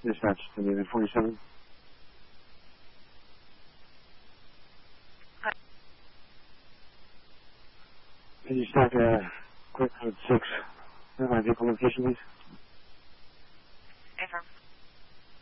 Dispatch to David 47. Can you stack a quick code 6 at my vehicle location, please?